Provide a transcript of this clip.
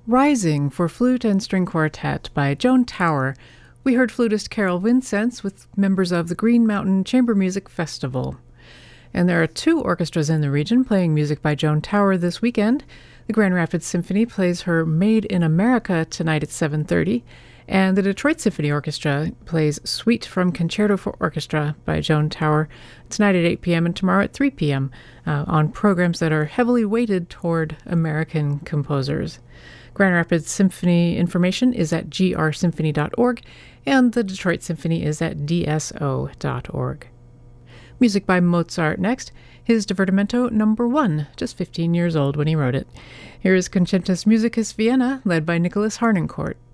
Rising for Flute and String Quartet by Joan Tower. We heard flutist Carol Vincenz with members of the Green Mountain Chamber Music Festival. And there are two orchestras in the region playing music by Joan Tower this weekend. The Grand Rapids Symphony plays her Made in America tonight at 7:30, and the Detroit Symphony Orchestra plays Suite from Concerto for Orchestra by Joan Tower tonight at 8 p.m. and tomorrow at 3 p.m. On programs that are heavily weighted toward American composers. Grand Rapids Symphony information is at grSymphony.org, and the Detroit Symphony is at dso.org. Music by Mozart next, his Divertimento No. 1, just 15 years old when he wrote it. Here is Concertus Musicus Vienna, led by Nicholas Harnoncourt.